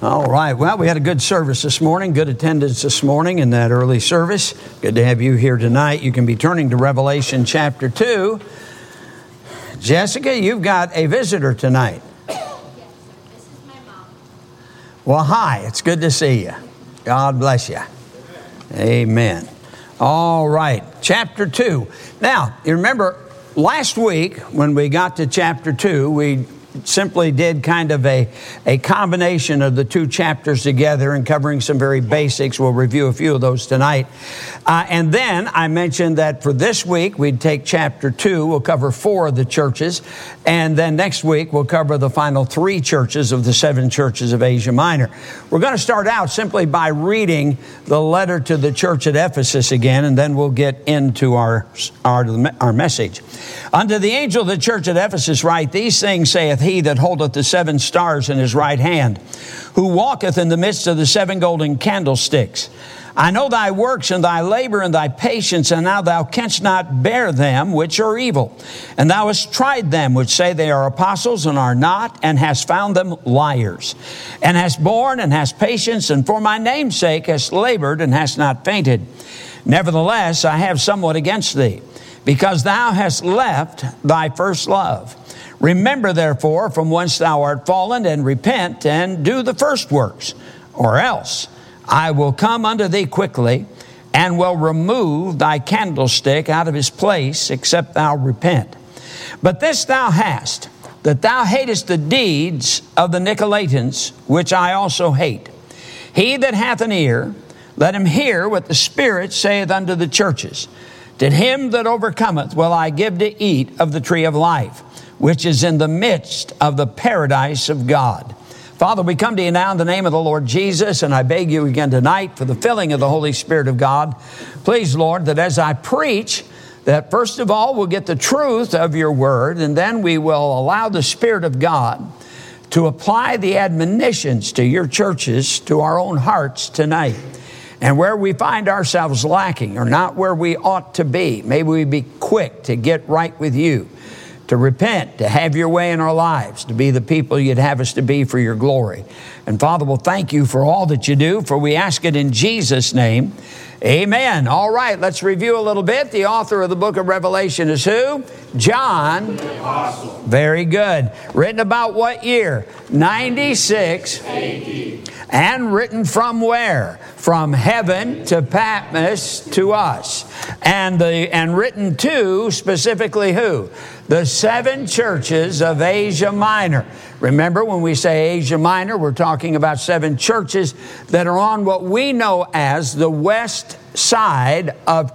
All right. Well, we had a good service this morning, good attendance this morning in that early service. Good to have you here tonight. You can be turning to Revelation chapter 2. Jessica, you've got a visitor tonight. Yes, this is my mom. Well, hi. It's good to see you. God bless you. Amen. All right. Chapter 2. Now, you remember last week when we got to chapter 2, we simply did kind of a combination of the two chapters together and covering some very basics. We'll review a few of those tonight. And then I mentioned that for this week, we'd take chapter 2. We'll cover 4 of the churches. And then next week, we'll cover the final 3 churches of the 7 churches of Asia Minor. We're going to start out simply by reading the letter to the church at Ephesus again, and then we'll get into our message. Unto the angel of the church at Ephesus write, These things saith he that holdeth the 7 stars in his right hand, who walketh in the midst of the 7 golden candlesticks. I know thy works and thy labor and thy patience, and now thou canst not bear them which are evil. And thou hast tried them which say they are apostles and are not, and hast found them liars. And hast borne and hast patience, and for my name's sake hast labored and hast not fainted. Nevertheless, I have somewhat against thee, because thou hast left thy first love. Remember, therefore, from whence thou art fallen, and repent, and do the first works. Or else I will come unto thee quickly, and will remove thy candlestick out of his place, except thou repent. But this thou hast, that thou hatest the deeds of the Nicolaitans, which I also hate. He that hath an ear, let him hear what the Spirit saith unto the churches. To him that overcometh will I give to eat of the tree of life, which is in the midst of the paradise of God. Father, we come to you now in the name of the Lord Jesus, and I beg you again tonight for the filling of the Holy Spirit of God. Please, Lord, that as I preach, that first of all we'll get the truth of your word, and then we will allow the Spirit of God to apply the admonitions to your churches, to our own hearts tonight. And where we find ourselves lacking or not where we ought to be, may we be quick to get right with you, to repent, to have your way in our lives, to be the people you'd have us to be for your glory. And Father, we'll thank you for all that you do, for we ask it in Jesus' name. Amen. All right, let's review a little bit. The author of the book of Revelation is who? John. The Apostle. Very good. Written about what year? 96 AD. And written from where? From heaven to Patmos to us. And written to specifically who? The 7 churches of Asia Minor. Remember, when we say Asia Minor, we're talking about 7 churches that are on what we know as the west side of